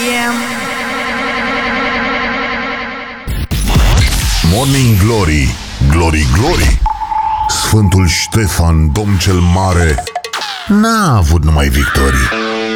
AM. Morning Glory, Glory, Glory. Sfântul Ștefan, domn cel mare, n-a avut numai victorii.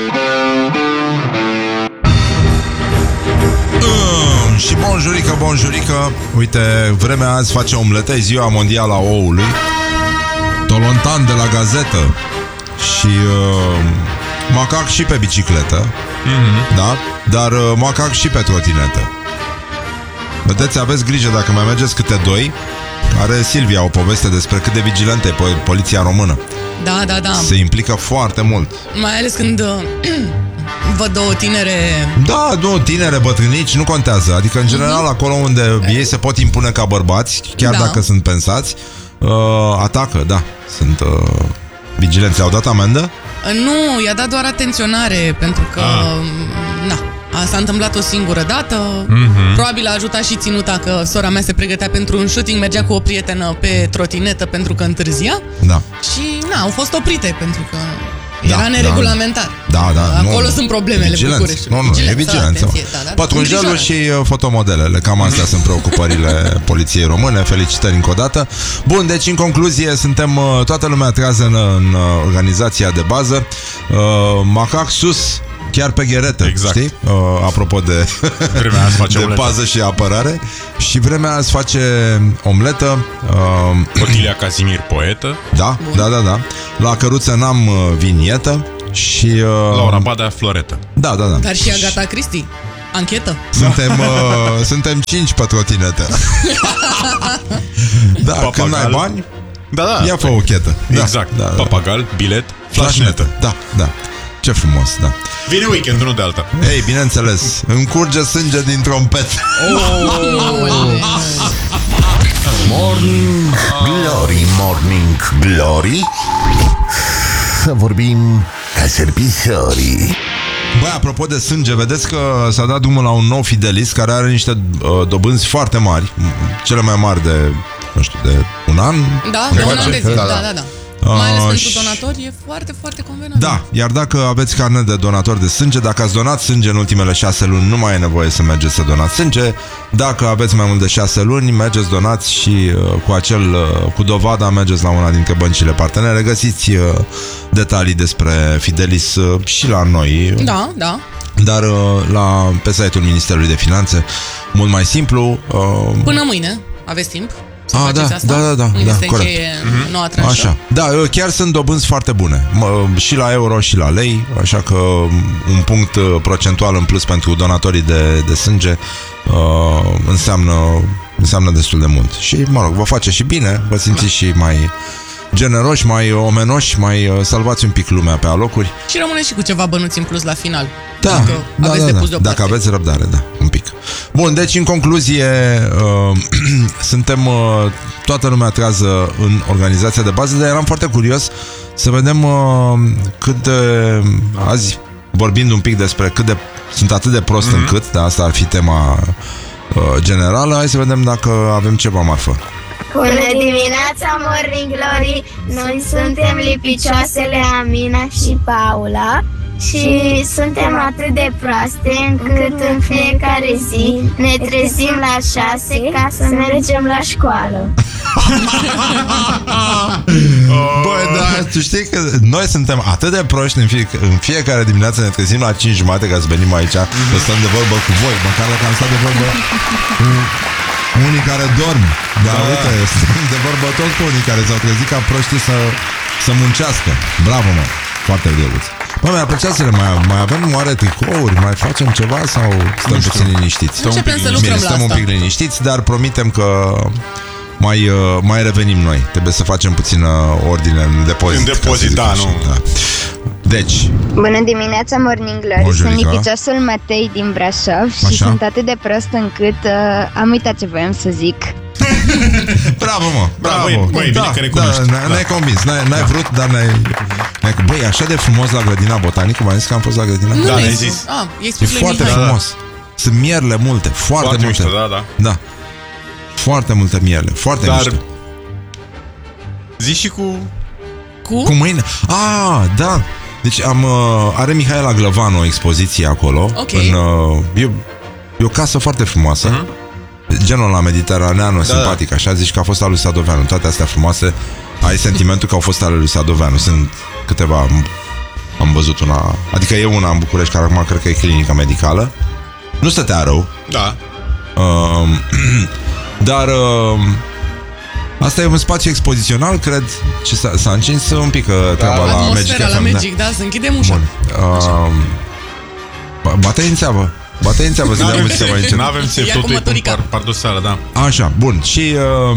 Și bonjurică. Uite, vremea azi face omletă, e ziua mondială a oului. Tolontan de la gazetă. Și macac și pe bicicletă. Da? Dar macac și pe trotinetă. Vedeți, aveți grijă dacă mai mergeți câte doi. Are Silvia o poveste despre cât de vigilentă e poliția română. Da. Se implică foarte mult. Mai ales când văd două tinere. Da, două tinere, bătrânici, nu contează. Adică, în general, acolo unde ei se pot impune ca bărbați, chiar dacă sunt pensați, atacă, da. Sunt vigilenți. Au dat amendă? Nu, i-a dat doar atenționare, pentru că s-a întâmplat o singură dată. Probabil a ajutat și ținuta, că sora mea se pregătea pentru un shooting, mergea cu o prietenă pe trotinetă pentru că întârzia. Da. Și au fost oprite pentru că era neregulamentar. Da. Acolo sunt problemele Bucureștiului. Nu, e vigilență. Pătrunjelul și fotomodelele. Cam astea sunt preocupările poliției române. Felicitări încă o dată. Bun, deci în concluzie suntem toată lumea trează în organizația de bază. Macac sus, chiar pe gheretă, exact. Știi? Apropo de vremea azi face de omletă. pază și apărare. Și vremea azi face omletă. Otilia Casimir, poetă. Da. La Căruță n-am vinietă. Și Laura Badea, floretă. Da. Dar și Agata Cristi, anchetă. Suntem 5 pe trotinetă. Da, Papagal. când ai bani, ia fă o chetă. Exact. Da. Papagal, bilet, flașnetă. Da. Ce frumos, da. Vine weekend, nu de alta. Ei, bineînțeles, îmi curge sânge din trompet. Morning Glory, Morning Glory. Să vorbim ca servitorii. Băi, apropo de sânge, vedeți că s-a dat drumul la un nou Fidelis care are niște dobânzi foarte mari, cele mai mari de, nu știu, de un an. Da, de un an de zi, da. Mai ales pentru donatori e foarte, foarte convenabil. Da, iar dacă aveți carnet de donator de sânge, dacă ați donat sânge în ultimele 6 luni, nu mai e nevoie să mergeți să donați sânge. Dacă aveți mai mult de 6 luni, mergeți, donați și cu dovada mergeți la una dintre băncile partenere. Găsiți detalii despre Fidelis și la noi. Da. Dar pe site-ul Ministerului de Finanțe, mult mai simplu. Până mâine aveți timp. Da, corect. Noua tranșă. Așa. Da, chiar sunt dobânzi foarte bune. Și la euro și la lei, așa că un punct procentual în plus pentru donatorii de sânge înseamnă destul de mult. Și, mă rog, vă face și bine, vă simțiți și mai generoși, mai omenoși, mai salvați un pic lumea pe alocuri. Și rămâne și cu ceva bănuți în plus la final. Da. Dacă aveți răbdare, un pic. Bun, deci în concluzie suntem toată lumea trează în organizația de bază, dar eram foarte curios să vedem cât de azi, vorbind un pic despre cât de sunt atât de prost încât, dar asta ar fi tema generală. Hai să vedem dacă avem ceva marfă. Bună dimineața, Morning Glory! Noi suntem lipicioasele Amina și Paula și suntem atât de proaste încât în fiecare zi ne trezim la 6 ca să mergem la școală. Băi, da, tu știi că noi suntem atât de proști în fiecare dimineață ne trezim la 5:30 ca să venim aici să stăm de vorbă cu voi, măcar dacă am stat de vorbă unii care dorm. Dar uite, stăm de vorbă toți cu unii care s-au trezit ca proștii să muncească. Bravo, mă, foarte drăguț. Bă, mi-ar plăcea să mai avem oare tricouri, mai facem ceva sau stăm puțin liniștiți? Stăm un pic liniștiți, dar promitem că mai revenim noi. Trebuie să facem puțină ordine în depozit. În depozit, nu. Da. Deci, Bună dimineața, Morning Glory! Sunt lipiciosul Matei din Brașov și sunt atât de prost încât am uitat ce voiam să zic. Bravo, mă! Bravo! Băi, bine că recunoști. Ne-ai convins, n-ai vrut, dar băi, așa de frumos la grădina botanică. V-am zis că am fost la grădina? Da, ne-ai zis. E foarte frumos. Sunt mierle multe, foarte multe. Mișto, da. Foarte multe mierle, foarte mișto. Zi și cu mâine. Da. Deci are Mihaela Glăvan o expoziție acolo. Ok. E o casă foarte frumoasă. Genul la mediteraneanul, simpatic, așa, zici că a fost al lui Sadoveanu. Toate astea frumoase, ai sentimentul că au fost ale lui Sadoveanu. Sunt câteva, am văzut una, adică e una în București, care acum cred că e clinică medicală. Nu stătea rău. Da. Dar asta e un spațiu expozițional, cred. Și s-a încins un pic treaba la Magic Atmosfera la FM, Magic, da, să închidem ușa. Bate în țeavă. Bate în țeavă să dea muzică mai încet. N-avem ce, Ia cu totul e măturica. pe pardoseală, da. Așa, bun. Și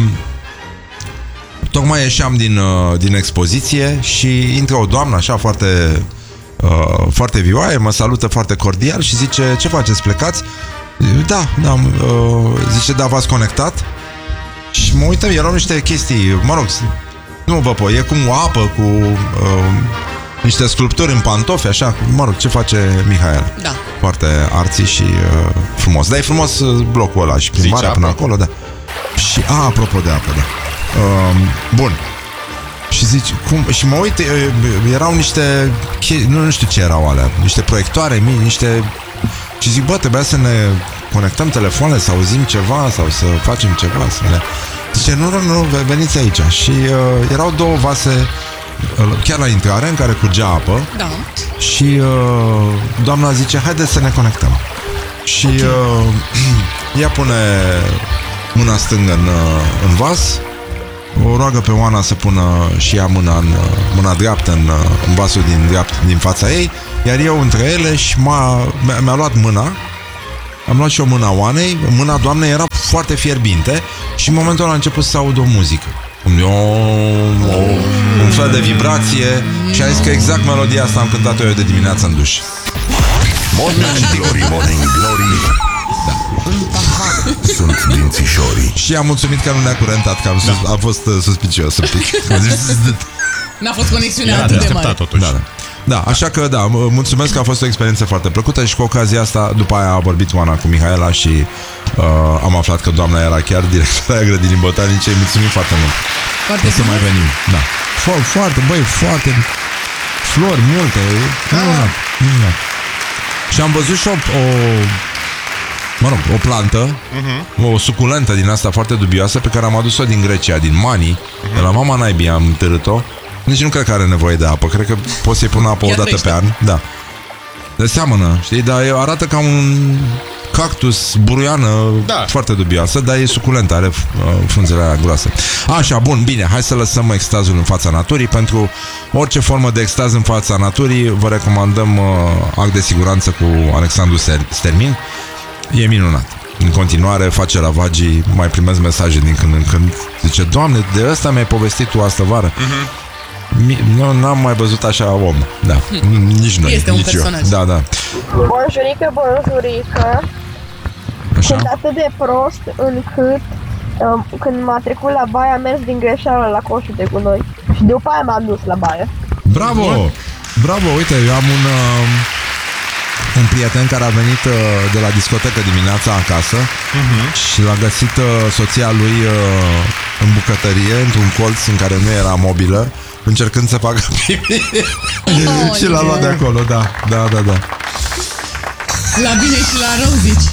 tocmai ieșeam din expoziție și intră o doamnă așa foarte vioaie, mă salută foarte cordial și zice: ce faceți, plecați? Da, zice: da, v-ați conectat? Și mă uităm, erau niște chestii, mă rog, nu vă pot, e cum o apă cu niște sculpturi în pantofi, așa, mă rog, ce face Mihaela. Da. Foarte arții și frumos. Dar e frumos blocul ăla și plimbarea până acolo, da. Și, apropo de apă, da. Bun. Și zici, cum? Și mă uit, erau niște, nu știu ce erau alea, niște proiectoare mici, niște... Și zic, bă, trebuia să ne conectăm telefoanele, să auzim ceva, sau să facem ceva, să ne... Zice, nu, veniți aici. Și erau două vase chiar la intrare în care curgea apă. Da. Și doamna zice: haideți să ne conectăm. Și ea pune mâna stângă în vas, o roagă pe Oana să pună și ea mâna dreaptă în vasul din fața ei, iar eu între ele, și mi-a luat mâna. Am luat și o mâna Oanei. Mâna doamnei era foarte fierbinte și în momentul ăla a început să aud o muzică, un fel de vibrație. Și a zis că exact melodia asta am cântat-o eu de dimineață în duș. Morning Glory, Morning Glory. Da. Sunt dințișorii. Și am mulțumit că nu ne-a curentat, că a fost suspicios un pic. N-a fost conexiunea Era atât de de mare. așteptat totuși. Da, așa că da, mulțumesc că a fost o experiență foarte plăcută. Și cu ocazia asta, după aia a vorbit Oana cu Mihaela și am aflat că doamna era chiar directoarea grădinii botanice. Îi mulțumim foarte mult. Foarte să mai venim. Da. Foarte flori multe. Minunat. Și am văzut și o plantă, o suculentă din asta foarte dubioasă, pe care am adus-o din Grecia, din Mani, de la mama naibii am târât-o. Nici nu cred că are nevoie de apă. Cred că poți să-i pun apă o dată pe an. Da. De seamănă, știi? Dar arată ca un cactus, buruiană, foarte dubioasă, dar e suculentă, are frunzele alea groase. Așa, bun, bine, hai să lăsăm extazul în fața naturii. Pentru orice formă de extaz în fața naturii, vă recomandăm Act de Siguranță cu Alexandru Stermin. E minunat. În continuare face ravagii, mai primesc mesaje din când în când. Zice: Doamne, de ăsta mi-ai povestit tu astă vară. N-am mai văzut așa om. Da. Nici noi. Este un nici personaj. Eu. Da. Bonjurică. Sunt atât de prost încât când m-a trecut la baie, am mers din greșeală la coșul de gunoi. Și după aia m-am dus la baie. Bravo! Bravo, uite, eu am un prieten care a venit de la discotecă dimineața acasă și l-a găsit soția lui în bucătărie, într-un colț în care nu era mobilă, încercând să facă pipi. Și l-a luat de acolo, da. La bine și la rău, zici.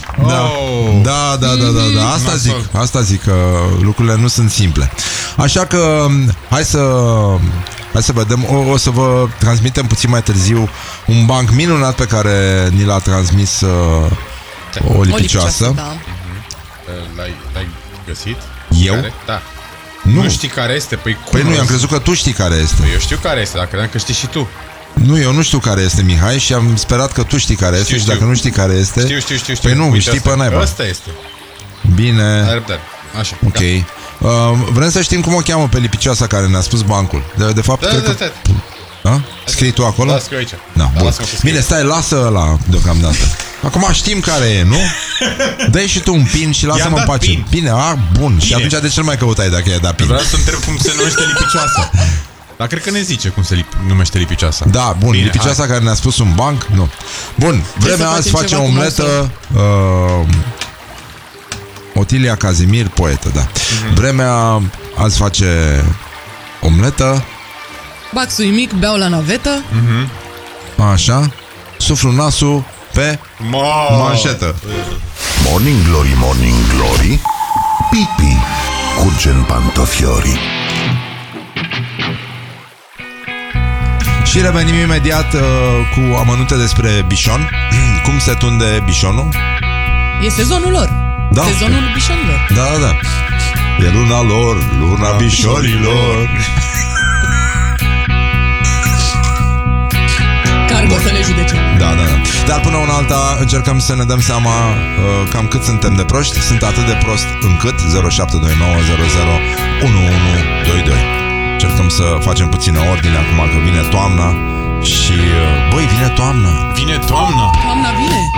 Da. Asta zic, că lucrurile nu sunt simple. Așa că hai să vedem. O să vă transmitem puțin mai târziu un banc minunat pe care ni l-a transmis o lipicioasă. Da. L-ai găsit? Eu? Care? Da. Nu știi care este? Păi nu, am crezut că tu știi care este. Eu știu care este, dar credeam că știi și tu. Nu, eu nu știu care este, Mihai, și am sperat că tu știi care este. Și dacă nu știi care este... Știu. Păi nu, uite, știi pe naiba. Ăsta este. Bine. Ai răbdare. Așa. Ok. Vrem să știm cum o cheamă pe lipicioasa care ne-a spus bancul. De fapt, cred că... Da? Scrii tu acolo? Da, scriu aici. Da, bun. Bine, stai, lasă ăla deocamdată. Acum știm care e, nu? Dă-i și tu un pin și lasă-mă în pace. Pin. Bine, bun. Și atunci de ce nu mai căutai dacă i-ai dat pin? Vreau să întreb cum se numește lipicioasa. Dar cred că ne zice cum se numește lipicioasa. Da, bun, bine, lipicioasa care ne-a spus un banc, nu. Bun, vremea azi face omletă. Otilia Cazimir, poetă, da. Vremea azi face omletă. Baxul mic, beau la navetă. Așa. Suflu nasul pe manșetă. Morning glory, morning glory, pipi curge în pantofiorii. Și revenim imediat cu amănunte despre bișon. Cum se tunde bișonul? E sezonul lor. Da. Sezonul bișonilor. Da. E luna lor, luna bișorilor. Cargo să ne judece. Da. Dar până una alta încercăm să ne dăm seama cam cât suntem de proști. Sunt atât de prost încât 0729 00 1122. Încercăm să facem puțină ordine acum că vine toamna. Și, băi, vine toamna. Vine toamna. Toamna vine.